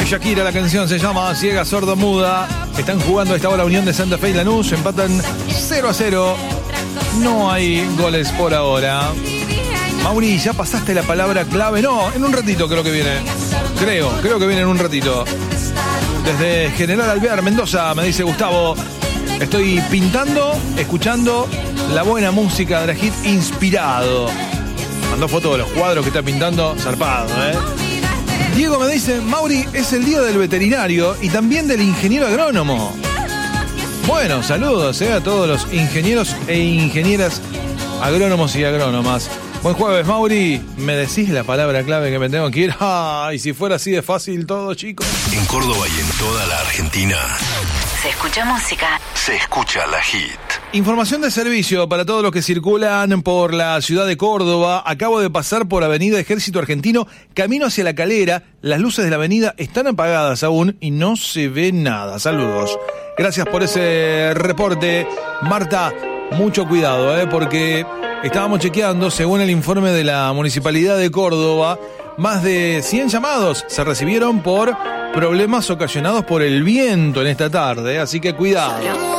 de Shakira, la canción se llama Ciega, Sorda, Muda. Están jugando a esta hora Unión de Santa Fe y Lanús, empatan 0-0. No hay goles por ahora. Mauri, ¿ya pasaste la palabra clave? No, en un ratito creo que viene. Creo que viene en un ratito. Desde General Alvear, Mendoza, me dice Gustavo. Estoy pintando, escuchando la buena música de la hit Inspirado. Mandó fotos de los cuadros que está pintando, zarpado, Diego me dice, Mauri, es el día del veterinario y también del ingeniero agrónomo. Bueno, saludos a todos los ingenieros e ingenieras agrónomos y agrónomas. Buen jueves, Mauri. ¿Me decís la palabra clave que me tengo que ir? Ay, si fuera así de fácil todo, chicos. En Córdoba y en toda la Argentina se escucha música. Se escucha la hit. Información de servicio para todos los que circulan por la ciudad de Córdoba. Acabo de pasar por Avenida Ejército Argentino, camino hacia La Calera. Las luces de la avenida están apagadas aún y no se ve nada. Saludos. Gracias por ese reporte. Marta, mucho cuidado, porque estábamos chequeando, según el informe de la Municipalidad de Córdoba, más de 100 llamados se recibieron por problemas ocasionados por el viento en esta tarde, así que cuidado.